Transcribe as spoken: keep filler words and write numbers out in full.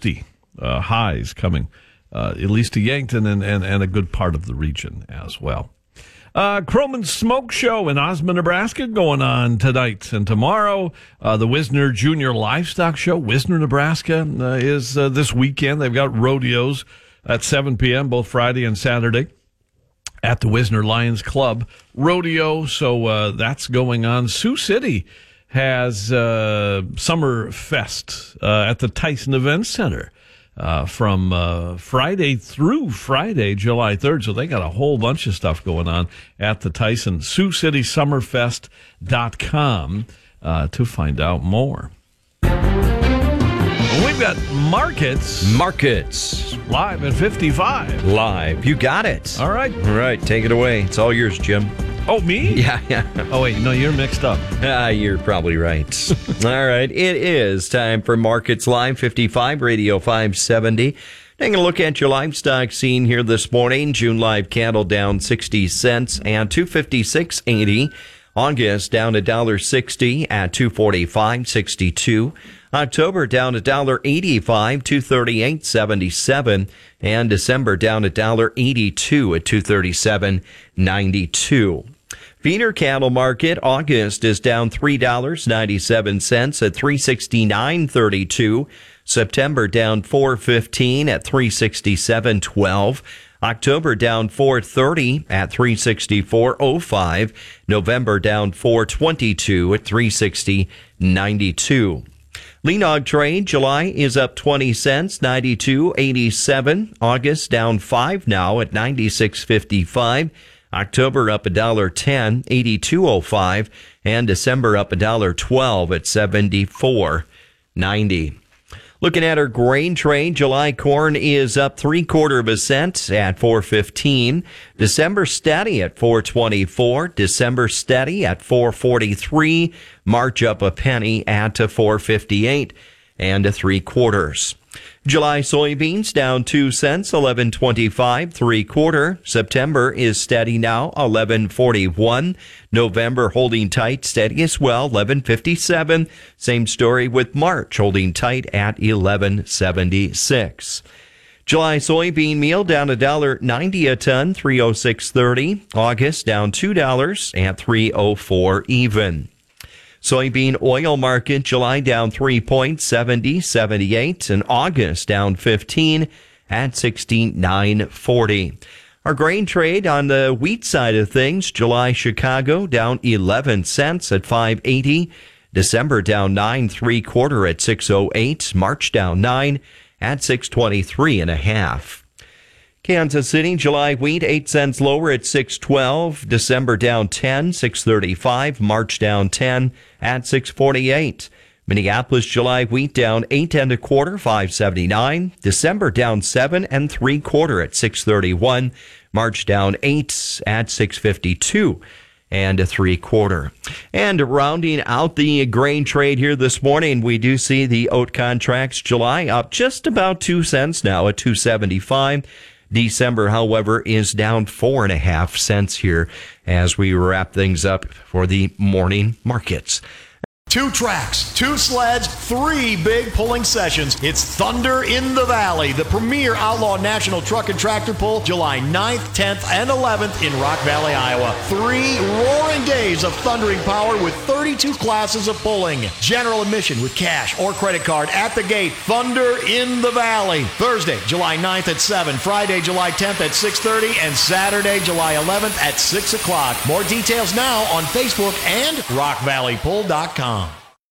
sixty uh, highs coming, uh, at least to Yankton and, and, and a good part of the region as well. Uh, Croman's Smoke Show in Osmond, Nebraska, going on tonight and tomorrow. Uh, the Wisner Junior Livestock Show, Wisner, Nebraska, uh, is uh, this weekend. They've got rodeos at seven p.m., both Friday and Saturday, at the Wisner Lions Club Rodeo. So uh, that's going on. Sioux City has uh, Summer Fest uh, at the Tyson Event Center. Uh, from uh, Friday through Friday, July third. So they got a whole bunch of stuff going on at the Tyson. Sioux City Summerfest dot com uh, to find out more. Well, we've got Markets. Markets. Live at fifty-five. Live. You got it. All right. All right. Take it away. It's all yours, Jim. Oh, me? Yeah, yeah. Oh, wait. No, you're mixed up. Ah, you're probably right. All right. It is time for Markets Live fifty-five, Radio five seventy. Taking a look at your livestock scene here this morning. June live cattle down sixty cents at two fifty-six eighty. August down one dollar sixty at two forty-five sixty-two. October down one dollar eighty-five, two thirty-eight seventy-seven. And December down one dollar eighty-two at two thirty-seven ninety-two. Feeder cattle market, August is down three dollars and ninety-seven cents at three sixty-nine thirty-two. September down four fifteen at three sixty-seven twelve. October down four thirty at three sixty-four oh five. November down four twenty-two at three sixty ninety-two. Lean hog trade, July is up twenty cents, ninety-two eighty-seven. August down five now at ninety-six fifty-five. October up one dollar ten, eighty-two oh five, and December up one dollar twelve at seventy-four ninety. Looking at our grain trade, July corn is up three quarter of a cent at four fifteen. December steady at four twenty-four. December steady at four forty-three. March up a penny at four fifty-eight and a three quarters. July soybeans down two cents, eleven twenty-five, three quarter. September is steady now, eleven forty-one. November holding tight, steady as well, eleven fifty-seven. Same story with March, holding tight at eleven seventy-six. July soybean meal down one dollar ninety a ton, three oh six thirty. August down two dollars at three oh four even. Soybean oil market, July down three points, seventy seventy-eight, and August down fifteen at sixty-nine forty. Our grain trade on the wheat side of things, July Chicago down eleven cents at five eighty. December down nine three quarter at six oh eight. March down nine at six twenty-three and a half. Kansas City, July wheat, eight cents lower at six twelve. December down ten, six thirty-five. March down ten at six forty-eight. Minneapolis, July wheat down eight and a quarter, five seventy-nine. December down seven and three quarter at six thirty-one. March down eight at six fifty-two and a three quarter. And rounding out the grain trade here this morning, we do see the oat contracts, July up just about two cents now at two seventy-five. December, however, is down four and a half cents here as we wrap things up for the morning markets. Two tracks, two sleds, three big pulling sessions. It's Thunder in the Valley, the premier outlaw national truck and tractor pull, July ninth, tenth, and eleventh in Rock Valley, Iowa. Three roaring days of thundering power with thirty-two classes of pulling. General admission with cash or credit card at the gate. Thunder in the Valley. Thursday, July ninth at seven, Friday, July tenth at six thirty, and Saturday, July eleventh at six o'clock. More details now on Facebook and rock valley pull dot com.